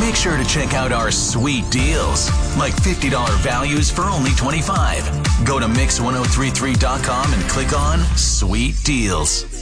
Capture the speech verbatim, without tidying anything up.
make sure to check out our sweet deals, like fifty dollars values for only twenty-five dollars. Go to mix ten thirty-three dot com and click on Sweet Deals.